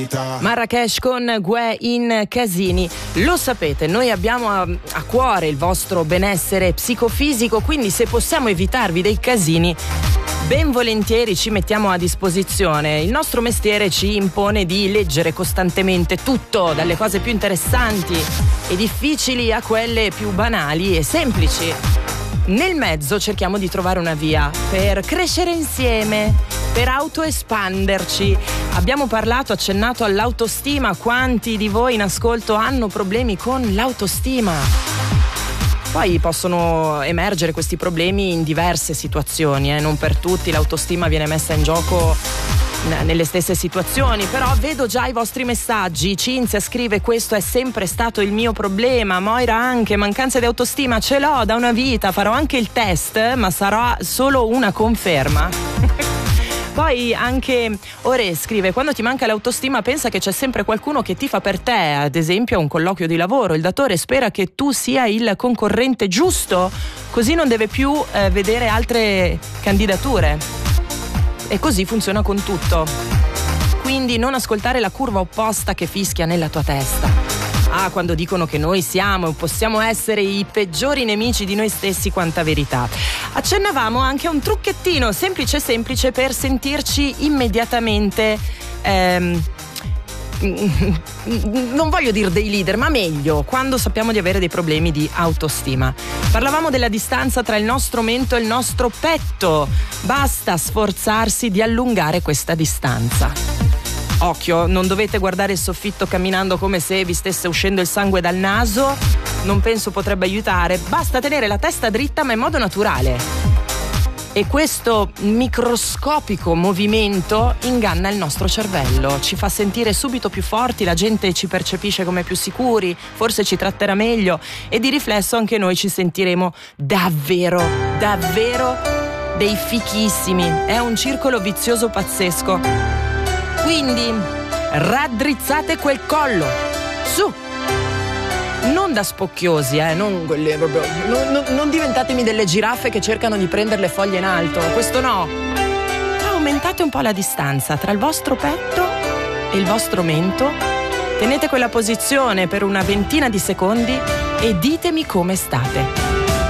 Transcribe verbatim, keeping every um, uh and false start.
Marrakesh con Gue in Casini. Lo sapete, noi abbiamo a, a cuore il vostro benessere psicofisico, quindi se possiamo evitarvi dei casini, ben volentieri ci mettiamo a disposizione. Il nostro mestiere ci impone di leggere costantemente tutto, dalle cose più interessanti e difficili a quelle più banali e semplici. Nel mezzo cerchiamo di trovare una via per crescere insieme, per autoespanderci. Abbiamo parlato, accennato all'autostima. Quanti di voi in ascolto hanno problemi con l'autostima? Poi possono emergere questi problemi in diverse situazioni, eh? Non per tutti l'autostima viene messa in gioco nelle stesse situazioni, però vedo già i vostri messaggi. Cinzia scrive: questo è sempre stato il mio problema. Moira anche: mancanza di autostima ce l'ho da una vita, farò anche il test, ma sarà solo una conferma. Poi anche Ore scrive: quando ti manca l'autostima pensa che c'è sempre qualcuno che tifa per te, ad esempio a un colloquio di lavoro il datore spera che tu sia il concorrente giusto, così non deve più eh, vedere altre candidature. E così funziona con tutto. Quindi non ascoltare la curva opposta che fischia nella tua testa. Ah, quando dicono che noi siamo e possiamo essere i peggiori nemici di noi stessi, quanta verità. Accennavamo anche a un trucchettino semplice semplice per sentirci immediatamente ehm, non voglio dire dei leader, ma meglio quando sappiamo di avere dei problemi di autostima. Parlavamo della distanza tra il nostro mento e il nostro petto. Basta sforzarsi di allungare questa distanza. Occhio, non dovete guardare il soffitto camminando come se vi stesse uscendo il sangue dal naso, non penso potrebbe aiutare. Basta tenere la testa dritta ma in modo naturale. E questo microscopico movimento inganna il nostro cervello, ci fa sentire subito più forti, la gente ci percepisce come più sicuri, forse ci tratterà meglio e di riflesso anche noi ci sentiremo davvero, davvero dei fichissimi. È un circolo vizioso pazzesco. Quindi raddrizzate quel collo, su! Non da spocchiosi, eh, non quelle proprio. Non, non, non diventatemi delle giraffe che cercano di prendere le foglie in alto, questo no. Aumentate un po' la distanza tra il vostro petto e il vostro mento. Tenete quella posizione per una ventina di secondi e ditemi come state.